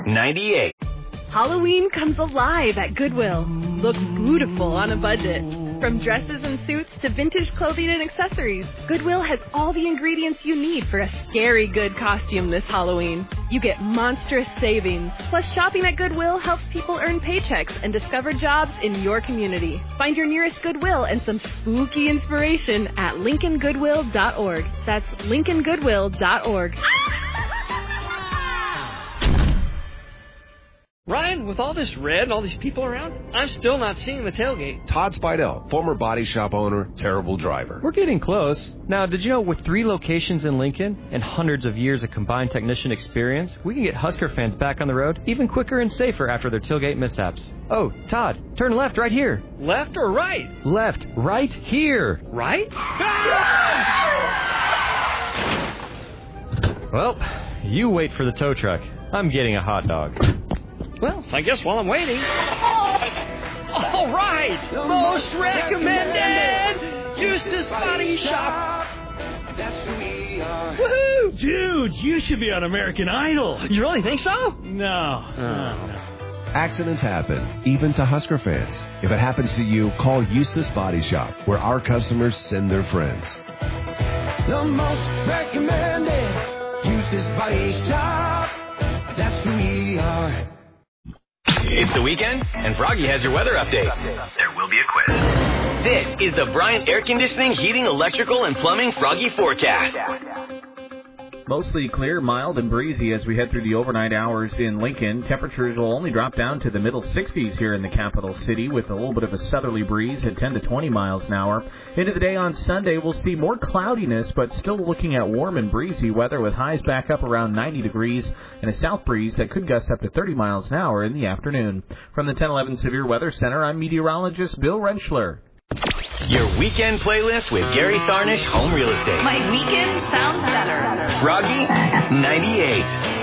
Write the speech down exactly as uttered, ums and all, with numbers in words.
ninety-eight. Halloween comes alive at Goodwill. Looks beautiful on a budget. From dresses and suits to vintage clothing and accessories, Goodwill has all the ingredients you need for a scary good costume this Halloween. You get monstrous savings. Plus, shopping at Goodwill helps people earn paychecks and discover jobs in your community. Find your nearest Goodwill and some spooky inspiration at lincoln goodwill dot org. That's lincoln goodwill dot org. Ryan, with all this red and all these people around, I'm still not seeing the tailgate. Todd Spidell, former body shop owner, terrible driver. We're getting close. Now, did you know with three locations in Lincoln and hundreds of years of combined technician experience, we can get Husker fans back on the road even quicker and safer after their tailgate mishaps? Oh, Todd, turn left right here. Left or right? Left, right here. Right? Well, you wait for the tow truck. I'm getting a hot dog. Well, I guess while I'm waiting... All right! Most recommended! Eustace Body Shop! Woohoo! Dude, you should be on American Idol. You really think so? No. Oh. Accidents happen, even to Husker fans. If it happens to you, call Eustace Body Shop, where our customers send their friends. The most recommended Eustace Body Shop. That's who we are. It's the weekend, and Froggy has your weather update. There will be a quiz. This is the Bryant Air Conditioning, Heating, Electrical, and Plumbing Froggy Forecast. Mostly clear, mild, and breezy as we head through the overnight hours in Lincoln. Temperatures will only drop down to the middle sixties here in the capital city with a little bit of a southerly breeze at ten to twenty miles an hour. Into the day on Sunday, we'll see more cloudiness, but still looking at warm and breezy weather with highs back up around ninety degrees and a south breeze that could gust up to thirty miles an hour in the afternoon. From the ten eleven Severe Weather Center, I'm meteorologist Bill Rentschler. Your weekend playlist with Gary Tharnish, Home Real Estate. My weekend sounds better. Froggy ninety-eight.